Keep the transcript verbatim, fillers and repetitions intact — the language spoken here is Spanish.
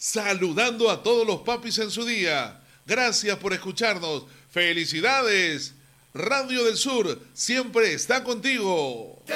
saludando a todos los papis en su día. Gracias por escucharnos. ¡Felicidades! Radio del Sur siempre está contigo.